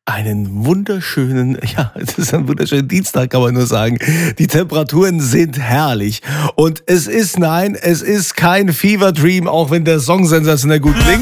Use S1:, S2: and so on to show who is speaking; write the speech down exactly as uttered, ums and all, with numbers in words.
S1: Einen wunderschönen, ja, es ist ein wunderschöner Dienstag, kann man nur sagen. Die Temperaturen sind herrlich. Und es ist, nein, es ist kein Fever Dream, auch wenn der Song sensationell gut klingt.